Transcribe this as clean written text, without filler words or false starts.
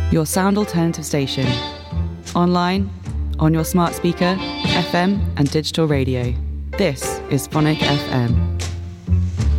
your sound alternative station. Online, on your smart speaker, FM and digital radio. This is Phonic FM.